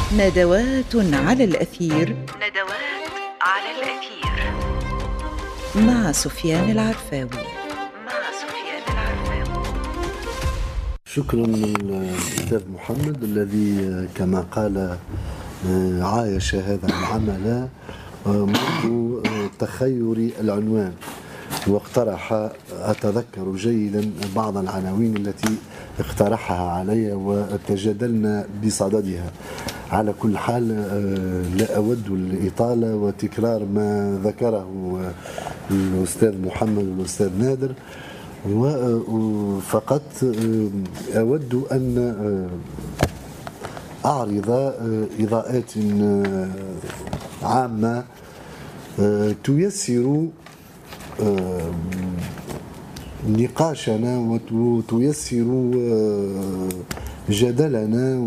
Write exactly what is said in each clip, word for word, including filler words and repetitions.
ندوات على الأثير. ندوات على الأثير مع سفيان العرفاوي. مع سفيان العرفاوي. شكرا للأستاذ محمد الذي كما قال عايش هذا العمل منذ تخير العنوان، واقترح أتذكر جيدا بعض العناوين التي اقترحها علي وتجادلنا بصددها. على كل حال لا أود الإطالة وتكرار ما ذكره الأستاذ محمد والأستاذ نادر، وفقط أود أن أعرض إضاءات عامة تيسر نقاشنا وتيسر جدلنا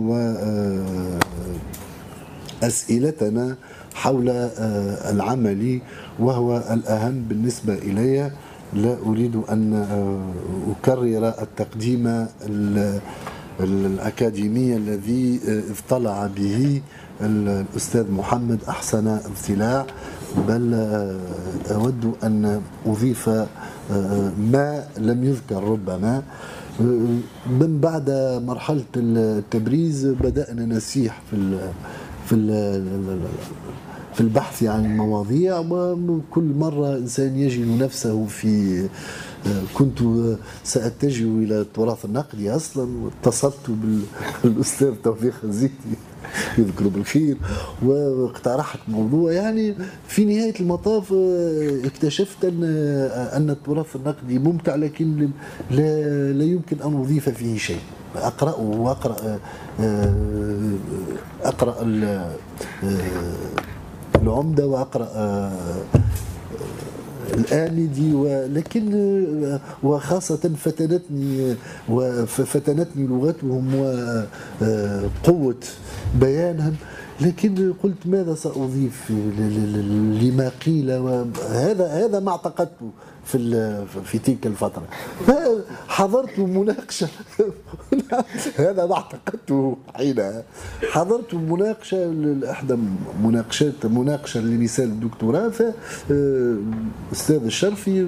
وأسئلتنا حول العمل، وهو الأهم بالنسبة إلي. لا أريد أن أكرر التقديم الأكاديمي الذي اطلع به الأستاذ محمد أحسن اطلاع، بل أود أن أضيف ما لم يذكر ربما. من بعد مرحلة التبريز بدأنا نسيح في ال في ال في البحث عن المواضيع، وكل مرة إنسان يجد نفسه في كنت سأتجه إلى التراث النقدي أصلا، واتصلت بالأستاذ توفيق الزيتي يذكر بالخير واقترحت موضوع. يعني في نهاية المطاف اكتشفت أن أن التراث النقدي ممتع، لكن لا, لا يمكن أن أضيف فيه شيء. أقرأه وأقرأ أقرأ العمدة وأقرأ الآمدي، ولكن وخاصة فتنتني وفتنتني لغتهم وقوة بيانهم، لكن قلت ماذا سأضيف لما قيل، وهذا هذا ما اعتقدته في في تلك الفترة. حضرت مناقشة هذا ما اعتقدته حينها. حضرت مناقشة إحدى مناقشات مناقشة لرسالة الدكتوراه، فالأستاذ الشرفي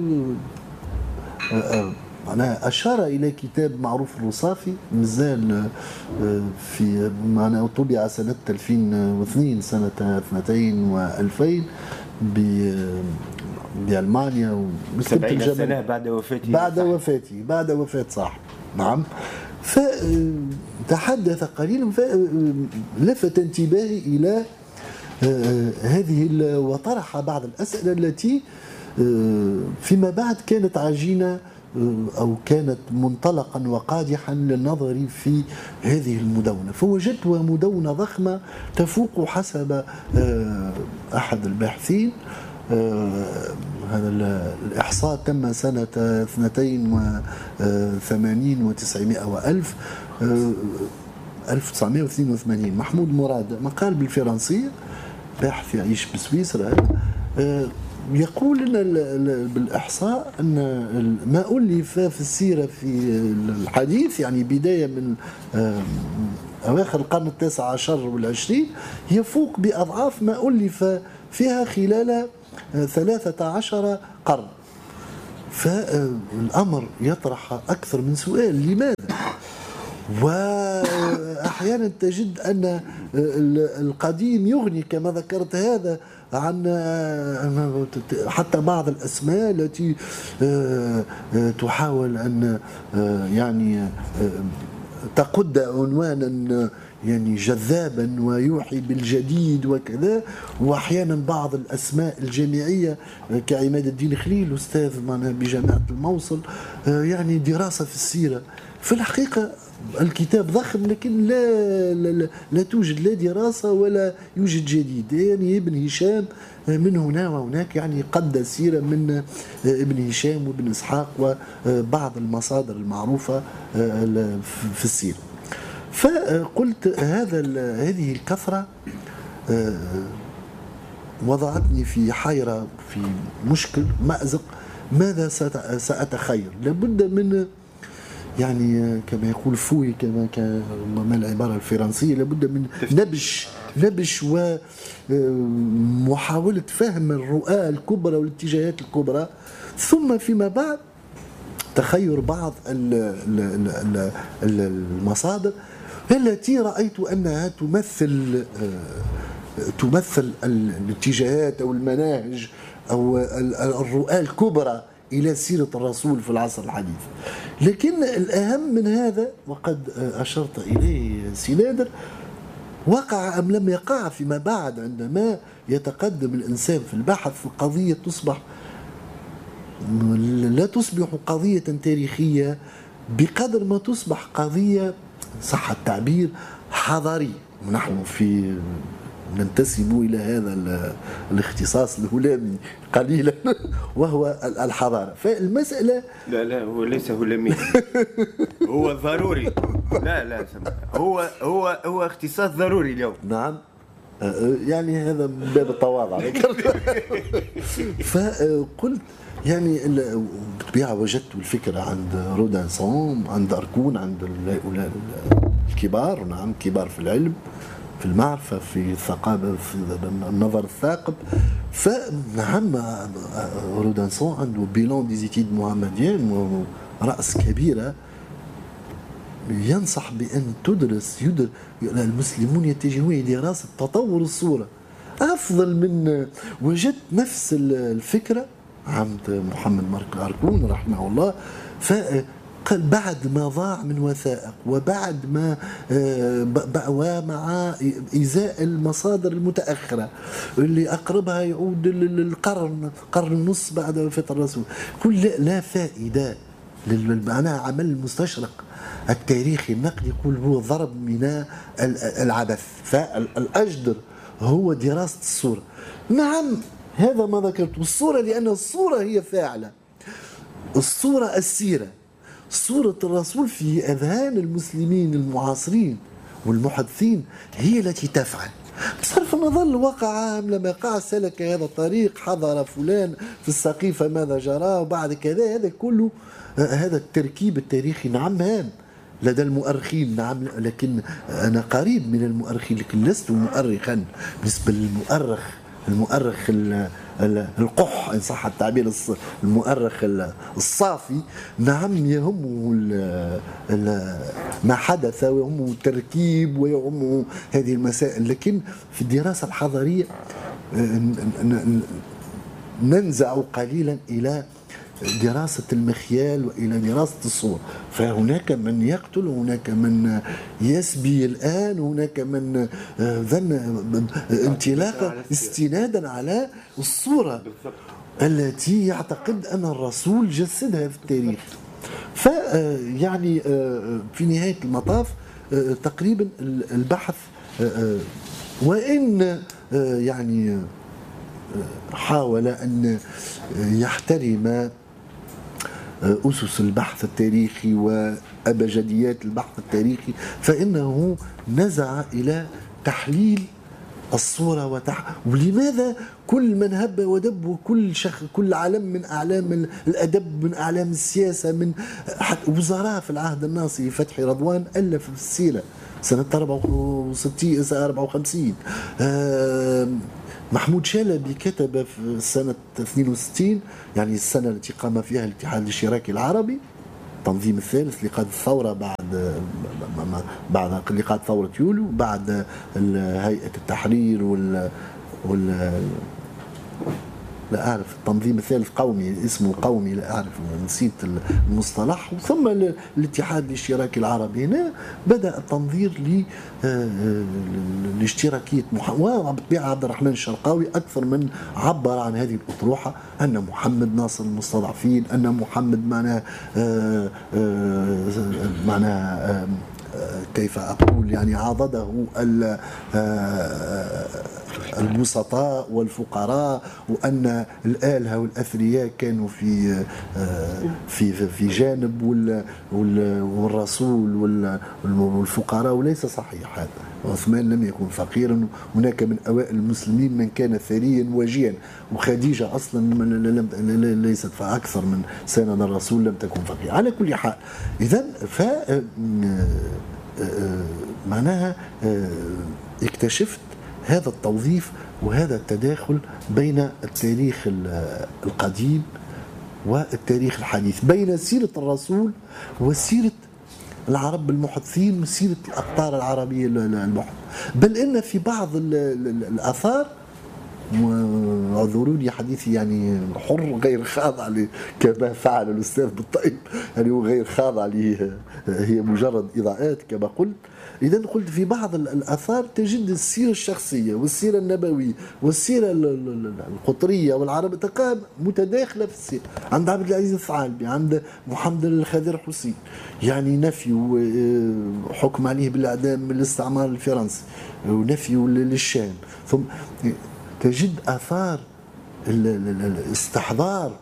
معناها أشار إلى كتاب معروف الرصافي مازال في معناها طبع سنة ألفين واثنين سنة اثنتين وألفين بألمانيا، سبعين سنة بعد وفاتي بعد وفاتي بعد وفاة صاحب. نعم. فتحدث قليلا فلفت انتباهي إلى هذه وطرح بعض الأسئلة التي فيما بعد كانت عجينة أو كانت منطلقا وقادحا للنظر في هذه المدونة، فوجدتها مدونة ضخمة تفوق حسب أحد الباحثين. هذا الإحصاء تم سنة اثنتين وثمانين وتسعمائة وألف ألف وتسعمائة واثنين وثمانين. محمود مراد مقال بالفرنسية، باحث يعيش بسويسرا، يقول أن بالإحصاء أن ما ألف في السيرة في الحديث، يعني بداية من أواخر القرن التاسع عشر والعشرين، يفوق بأضعاف ما ألف فيها خلال ثلاثة عشر قرن. فالأمر يطرح أكثر من سؤال: لماذا؟ وأحيانا تجد أن القديم يغني كما ذكرت هذا عن حتى بعض الأسماء التي تحاول أن يعني تقد عنوانا يعني جذابا ويوحي بالجديد وكذا، واحيانا بعض الاسماء الجامعيه كعماد الدين خليل استاذ بجامعه الموصل، يعني دراسه في السيره. في الحقيقه الكتاب ضخم، لكن لا لا, لا توجد لا دراسه ولا يوجد جديد. يعني ابن هشام من هنا وهناك يعني قد السيره من ابن هشام وابن اسحاق وبعض المصادر المعروفه في السيره. فقلت هذا هذه الكثرة وضعتني في حيرة، في مشكل مأزق. ماذا سأتخير؟ لابد من يعني كما يقول فوي، كما كما العبارة الفرنسية، لابد من نبش نبش ومحاولة فهم الرؤى الكبرى والاتجاهات الكبرى، ثم فيما بعد تخير بعض المصادر التي رأيت أنها تمثل تمثل الاتجاهات أو المناهج أو الرؤى الكبرى إلى سيرة الرسول في العصر الحديث. لكن الأهم من هذا، وقد أشرت إليه سنادر، وقع أم لم يقع فيما بعد عندما يتقدم الإنسان في البحث، القضية تصبح لا تصبح قضية تاريخية بقدر ما تصبح قضية صح التعبير حضارية. ونحن في ننتسب إلى هذا الاختصاص الهلامي قليلا وهو الحضارة. فالمسألة لا لا هو ليس هلامي هو ضروري. لا لا سمع. هو هو هو اختصاص ضروري اليوم. نعم يعني هذا من باب التواضع. فقلت يعني بالطبيعة وجدت الفكرة عند رودانسون، عند أركون، عند هؤلاء الكبار، نعم كبار في العلم، في المعرفة، في الثقافة، في النظر الثاقب. فنعم رودانسون عنده بيلون ديزيتيد محمديان، رأس كبيرة، ينصح بأن تدرس يدر المسلمون يتجهون إلى دراسة تطور الصورة أفضل من. وجدت نفس الفكرة عند محمد مارك أركون رحمه الله. فقال بعد ما ضاع من وثائق، وبعد ما ومع إزاء المصادر المتأخرة اللي أقربها يعود للقرن قرن ونص بعد وفاة الرسول، كل لا فائدة. معناها عمل المستشرق التاريخي النقدي يقول هو ضرب من العبث. فالأجدر هو دراسة الصورة. نعم هذا ما ذكرت، الصورة لأن الصورة هي فاعلة، الصورة السيرة، صورة الرسول في أذهان المسلمين المعاصرين والمحدثين هي التي تفعل. بصرف النظر وقع أم لم يقع، سلك هذا الطريق، حضر فلان في السقيفة ماذا جرى وبعد كذا، هذا كله هذا التركيب التاريخي نعم هام لدى المؤرخين، نعم، لكن أنا قريب من المؤرخين لكن لست مؤرخا. بالنسبة للمؤرخ المؤرخ القح إن صح التعبير، المؤرخ الصافي، نعم يهمه ما حدث ويهمه التركيب ويهمه هذه المسائل. لكن في الدراسة الحضارية ننزع قليلا إلى دراسة المخيال وإلى دراسة الصور. فهناك من يقتل، وهناك من يسبي الآن، وهناك من ظن انطلاقا استنادا على الصورة التي يعتقد أن الرسول جسدها في التاريخ. فيعني في نهاية المطاف تقريبا البحث وإن يعني حاول أن يحترم أسس البحث التاريخي وأبجديات البحث التاريخي، فإنه نزع إلى تحليل الصورة وتح... ولماذا كل من هب ودب وكل شخ... كل علم من أعلام الأدب، من أعلام السياسة، من وزراء في العهد الناصري فتحي رضوان ألف في السيرة سنة أربعة وخمسين. آه محمود شلبي كتب في سنة اثنين وستين، يعني السنة التي قام فيها الاتحاد الاشتراكي العربي، التنظيم الثالث اللي قاد الثورة بعد بعد اللي قاد ثورة يوليو، بعد هيئة التحرير وال وال لا أعرف التنظيم الثالث قومي، اسمه قومي لا أعرف نسيت المصطلح. ثم الاتحاد الاشتراكي العربي هنا بدأ التنظير لاشتراكية وبالطبيعة عبد الرحمن الشرقاوي أكثر من عبر عن هذه الأطروحة، أن محمد ناصر المستضعفين، أن محمد معناه معناه كيف أقول يعني عضده البسطاء والفقراء، وأن الآلهة والأثرياء كانوا في في في جانب والرسول والفقراء، وليس صحيح هذا. عثمان لم يكن فقيرا، هناك من أوائل المسلمين من كان ثريا واجيا، وخديجة أصلا ليست فأكثر من سنة الرسول لم تكن فقيرة. على كل حال إذن ف معناها اكتشفت هذا التوظيف وهذا التداخل بين التاريخ القديم والتاريخ الحديث، بين سيرة الرسول وسيرة العرب المحدثين وسيرة الأقطار العربية المحدثة. بل إن في بعض الآثار، اعذروني حديثي يعني حر غير خاضع كما فعل الأستاذ بالطيب، يعني هو غير خاضع لي، هي مجرد إضاءات كما قلت. إذا قلت في بعض الآثار تجد السيرة الشخصية والسيرة النبوية والسيرة القطرية والعربية تقام متداخلة في السيرة. عند عبد العزيز الثعالبي، عند محمد الخضر حسين، يعني نفي حكم عليه بالإعدام من الاستعمار الفرنسي ونفي للشام، ثم تجد آثار استحضار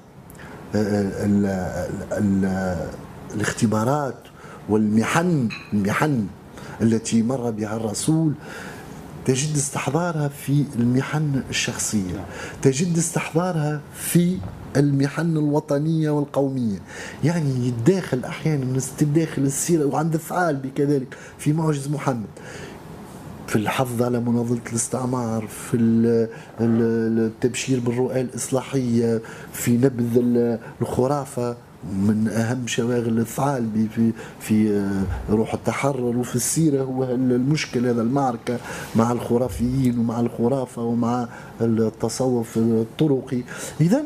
الاختبارات والمحن المحن التي مر بها الرسول، تجد استحضارها في المحن الشخصية، تجد استحضارها في المحن الوطنية والقومية. يعني يتداخل أحيانا تتداخل السيرة. وعند الثعالبي كذلك في معجز محمد، في الحفظ على مناضلة الاستعمار، في التبشير بالرؤى الإصلاحية، في نبذ الخرافة من أهم شواغل الثعالبي في في روح التحرر. وفي السيرة هو المشكل هذا المعركة مع الخرافيين ومع الخرافة ومع التصوف الطرقي. إذا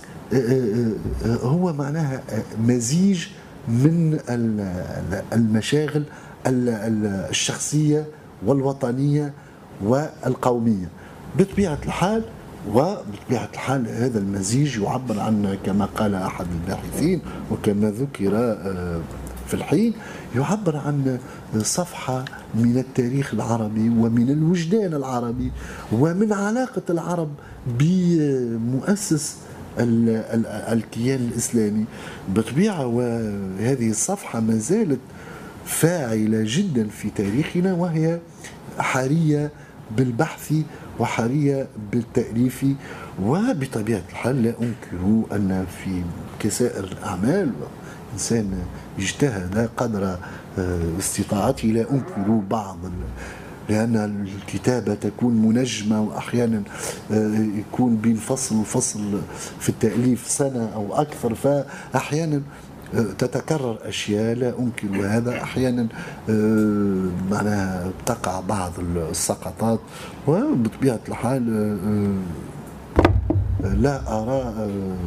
هو معناها مزيج من المشاغل الشخصية والوطنية والقومية بطبيعة الحال. وبطبيعة الحال هذا المزيج يعبر عن، كما قال أحد الباحثين وكما ذكر في الحين، يعبر عن صفحة من التاريخ العربي ومن الوجدان العربي ومن علاقة العرب بمؤسس الكيان الإسلامي بطبيعة. وهذه الصفحة ما زالت فاعلة جدا في تاريخنا، وهي حرية بالبحث وحرية بالتأليف. وبطبيعة الحال لا أنكر أن في كسائر الأعمال إنسان اجتهد قدر استطاعته، لا أنكر بعض، لأن الكتابة تكون منجمة وأحيانا يكون بين فصل وفصل في التأليف سنة أو أكثر، فأحيانا تتكرر أشياء لا أنكر هذا. أحيانا معناها تقع بعض السقطات، وبطبيعة الحال لا أرى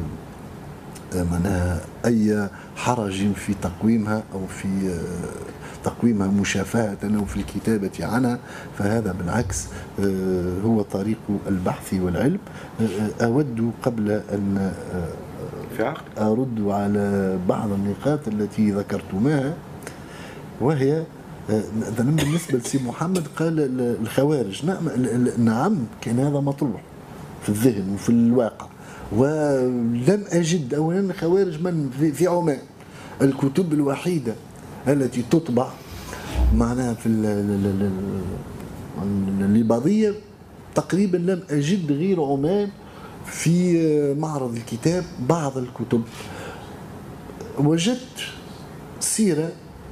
معناها أي حرج في تقويمها أو في تقويمها مشافهة أو في الكتابة عنها، فهذا بالعكس هو طريق البحث والعلم. أود قبل أن أرد على بعض النقاط التي ذكرتماها، وهي مثلا بالنسبة لسي محمد قال الخوارج، نعم نعم كان هذا مطروح في الذهن وفي الواقع، ولم أجد أولا الخوارج من في عمان. الكتب الوحيدة التي تطبع معناها في الليباضية تقريبا لم أجد غير عمان في معرض الكتاب بعض الكتب. وجدت سيرة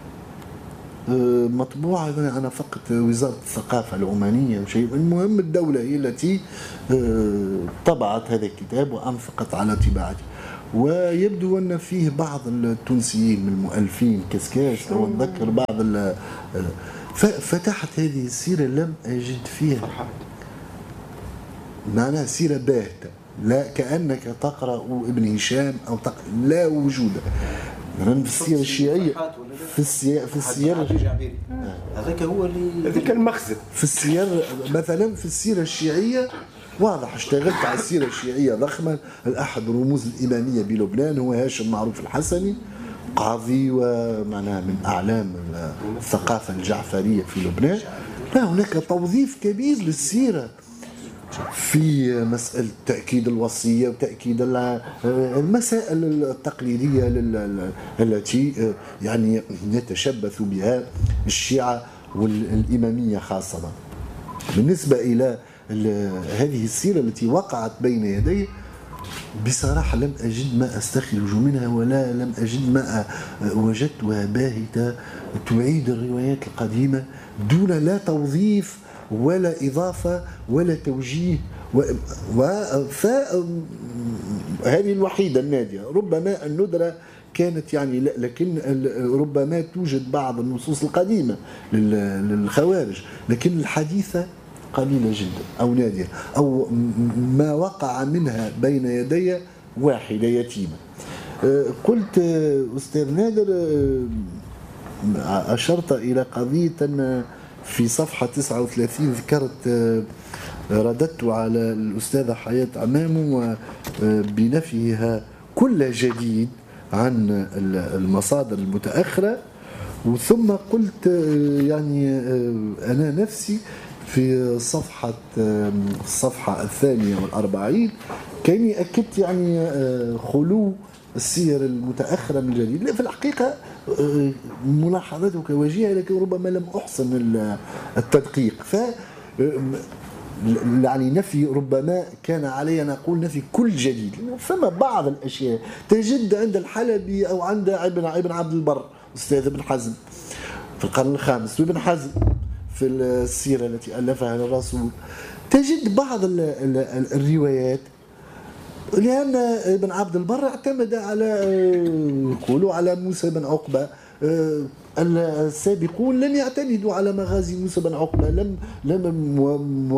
مطبوعة أنا فقط وزارة الثقافة العمانية وشيء، المهم الدولة هي التي طبعت هذا الكتاب وأنفقت على طباعته. ويبدو أن فيه بعض التونسيين من المؤلفين كسكاس لو أتذكر بعض ال فتحت هذه السيرة لم أجد فيها معناها سيرة باهتة، لا كأنك تقرأ ابن هشام أو تقرأ لا وجود مثلا في السيرة الشيعية في السير في السير هذاك هو اللي هذاك المخزن في السير مثلا في السيرة الشيعية واضح. اشتغلت على السيرة الشيعية ضخمة. الأحد رموز الإمامية بلبنان هو هاشم معروف الحسني، قاضي ومعناها من أعلام الثقافة الجعفرية في لبنان. لا هناك توظيف كبير للسيرة في مسألة تأكيد الوصية وتأكيد المسائل التقليدية التي يعني يتشبث بها الشيعة والإمامية خاصة. بالنسبة إلى هذه السيرة التي وقعت بين يدي بصراحة لم أجد ما أستخرج منها، ولا لم أجد ما وجدتها باهتة تعيد الروايات القديمة دون لا توظيف ولا إضافة ولا توجيه و... و... ف... هذه الوحيدة النادية. ربما الندرة كانت يعني لا، لكن ربما توجد بعض النصوص القديمة للخوارج، لكن الحديثة قليلة جدا أو نادرة، أو ما وقع منها بين يدي واحدة يتيمة. قلت أستاذ نادر، أشرت إلى قضية في صفحة تسعة وثلاثين، ذكرت رددت على الأستاذة حياة عمامو بنفيها كل جديد عن المصادر المتأخرة. وثم قلت يعني أنا نفسي في صفحة الصفحة الثانية والأربعين كاني أكدت يعني خلو السير المتأخرة من الجديد. لا، في الحقيقة ملاحظتك وجيهة، لكن ربما لم أحسن التدقيق. ف يعني نفي ربما كان علي أن أقول نفي كل جديد. فما بعض الأشياء تجد عند الحلبي أو عند ابن ابن عبد البر، أستاذ ابن حزم في القرن الخامس، وابن حزم في السيرة التي ألفها للرسول، تجد بعض ال ال الروايات، لأن ابن عبد البر اعتمد على يقولوا على موسى بن عقبة. السابقون لم يعتمدوا على مغازي موسى بن عقبة، لم لم و و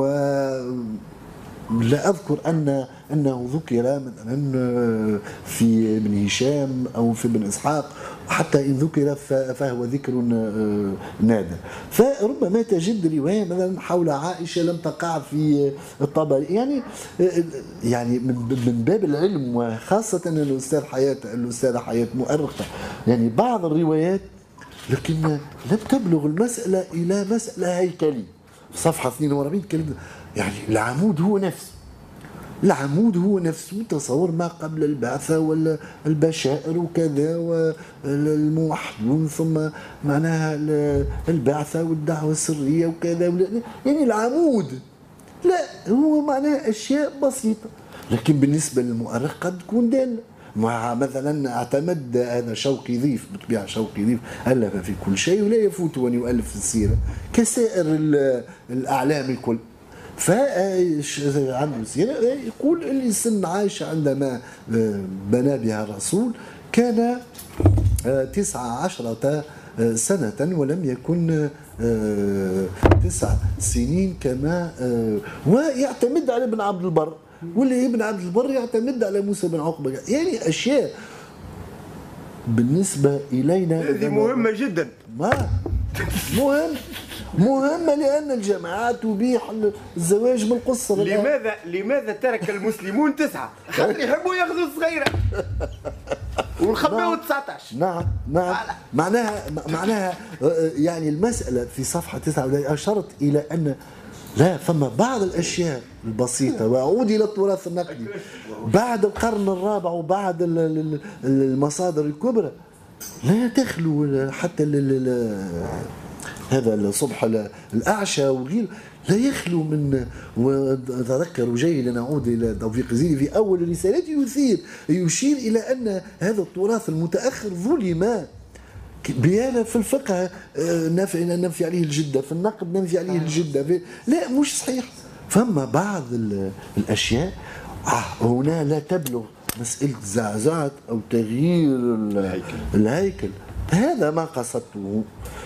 لا أذكر أن أنه ذكر مثلا في ابن هشام أو في ابن إسحاق، حتى إن ذكر فهو ذكر نادر. فربما تجد رواية مثلا حول عائشة لم تقع في الطبري، يعني يعني من باب العلم، وخاصة أن الأستاذ حياة الأستاذة حياة مؤرخة يعني بعض الروايات، لكن لم تبلغ المسألة إلى مسألة هيكلية. في صفحة اثنين وأربعين كلمة يعني العمود هو نفسه، العمود هو نفسه تصور ما قبل البعثة ولا البشائر وكذا والموحدون، ثم معناها البعثة والدعوة السرية وكذا، يعني العمود لا، هو معناها أشياء بسيطة، لكن بالنسبة للمؤرخ قد تكون دالة. مع مثلا اعتمد هذا شوقي ضيف، بطبيعة شوقي ضيف ألف في كل شيء ولا يفوت أن يؤلف في السيرة كسائر الأعلام الكل. فعنده سيرة يقول اللي سن عائشة عندما بنى بها الرسول كان تسعة عشرة سنة ولم يكن تسع سنين كما، ويعتمد على ابن عبد البر، واللي ابن عبد البر يعتمد على موسى بن عقبة. يعني أشياء بالنسبة إلينا هذه مهمة جدا، ما مهم مهمة لأن الجماعات تبيح الزواج من قصر. لماذا لماذا ترك المسلمون تسعة؟ خاطر يحبوا ياخذوا الصغيرة ونخبئوا تسعة عشر. نعم نعم، معناها معناها يعني المسألة في صفحة تسعة أشرت إلى أن لا، فما بعض الأشياء البسيطة، وأعود إلى التراث النقدي بعد القرن الرابع وبعد المصادر الكبرى لا تخلو حتى هذا الصبح الأعشى وغيره لا يخلو من. وتذكر جيدا، نعود إلى توفيق زيدي في أول رسالته يثير يشير إلى أن هذا التراث المتأخر ظلم بيانا في الفقه، نفي ننفي عليه الجدة، في النقد ننفي عليه الجدة، في لا مش صحيح. فما بعض الأشياء هنا لا تبلغ مسألة زعزعة أو تغيير الهيكل, الهيكل. هذا ما قصدته.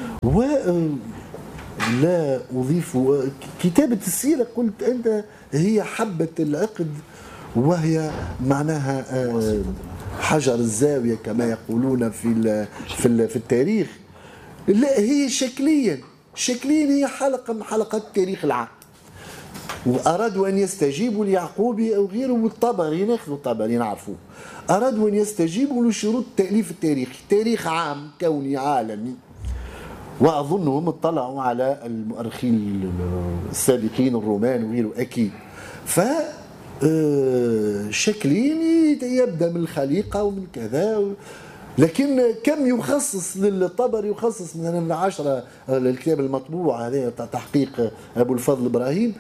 ولا أضيف كتابة السيرة، قلت أنت هي حبة العقد، وهي معناها حجر الزاوية كما يقولون في في في التاريخ. لا، هي شكليا شكليا هي حلقة من حلقات التاريخ العام، وأرادوا أن يستجيبوا ليعقوبي أو غيره، والطبري ناخذوا الطبري نعرفوه، أرادوا أن يستجيبوا لشروط تأليف التاريخ، تاريخ عام كوني عالمي. وأظنهم اطلعوا على المؤرخين السابقين الرومان وغيره أكيد. ف شكلين يبدأ من الخليقة ومن كذا، لكن كم يخصص للطبري، يخصص من العشرة الكتاب المطبوع هذا تحقيق أبو الفضل إبراهيم،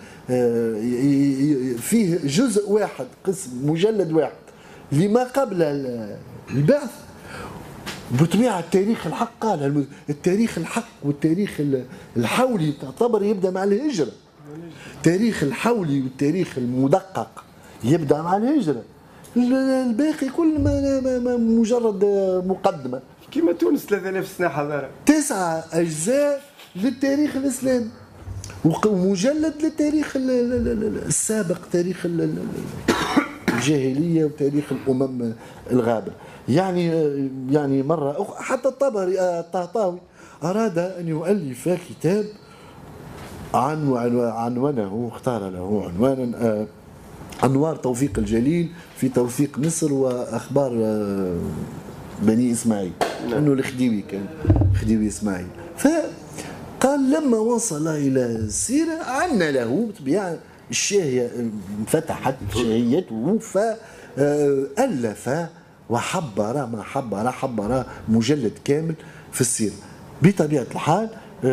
فيه جزء واحد، قسم مجلد واحد لما قبل البعث. بطبيعة التاريخ الحق قال التاريخ الحق والتاريخ الحولي تعتبر يبدأ مع الهجرة، التاريخ الحولي والتاريخ المدقق يبدا مع الهجره، الباقي كل ما, ما, ما مجرد مقدمه. كيما تونس ثلاثة آلاف سنه حضاره، تسعه اجزاء للتاريخ الاسلامي ومجلد للتاريخ السابق، تاريخ الجاهليه وتاريخ الامم الغابره. يعني يعني مره أخرى حتى الطبري الطهطاوي اراد ان يؤلف كتاب عن عنوانه، اختار له عنوانا انوار توفيق الجليل في توثيق مصر واخبار بني اسماعيل، انه الخديوي كان خديوي اسماعيل. فقال لما وصل الى السيره عنا له بطبيعه الشاهيه انفتحت شهيته، فالف وحبر ما حبر حبر مجلد كامل في السيره. بطبيعه الحال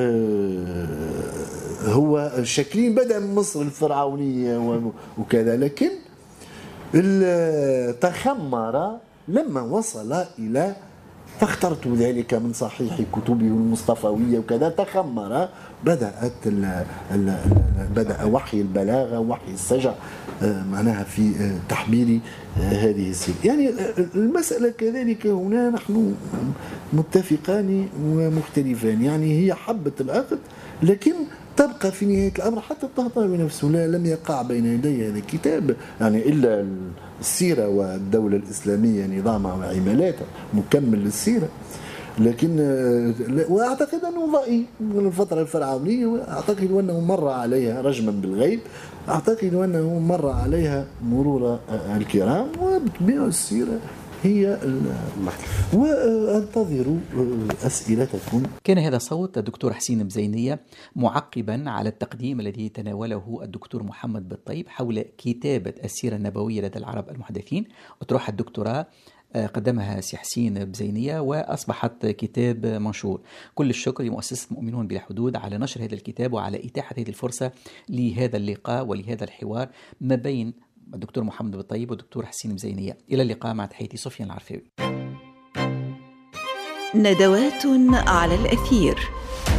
هو شكلين بدأ من مصر الفرعونية وكذا، لكن تخمر لما وصل إلى، فاخترت ذلك من صحيح كتبه المصطفوية وكذا، تخمر بدأت ال ال بدأ وحي البلاغة وحي السجع معناها في تحبير هذه السيرة. يعني المسألة كذلك هنا نحن متفقان ومختلفان، يعني هي حبة العقد، لكن تبقى في نهاية الأمر حتى الطهطاوي نفسه لم يقع بين يدي هذا الكتاب يعني إلا السيرة والدولة الإسلامية نظامها وعمالاتها مكمل للسيرة، لكن واعتقد انه ضئيل من الفتره الفرعونيه، واعتقد انه مر عليها رجما بالغيب، اعتقد انه مر عليها مرور الكرام، وبطبيعه السيره هي وانتظروا اسئلتكم. كان هذا صوت الدكتور حسين بزينية معقبا على التقديم الذي تناوله الدكتور محمد بالطيب حول كتابة السيرة النبوية لدى العرب المحدثين، أطروحة الدكتوراه قدمها سي حسين بزينية وأصبحت كتاب منشور. كل الشكر لمؤسسة مؤمنون بلا حدود على نشر هذا الكتاب وعلى إتاحة هذه الفرصة لهذا اللقاء ولهذا الحوار ما بين الدكتور محمد بالطيب والدكتور حسين بزينية. إلى اللقاء، مع تحياتي سفيان العرفاوي. ندوات على الأثير.